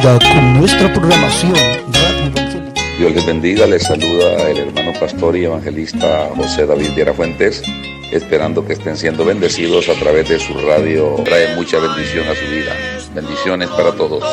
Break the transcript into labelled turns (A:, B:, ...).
A: siga con nuestra programación Radio Evangélica.
B: Dios les bendiga, les saluda el hermano pastor y evangelista José David Viera Fuentes, esperando que estén siendo bendecidos a través de su radio. Trae mucha bendición a su vida. Bendiciones para todos.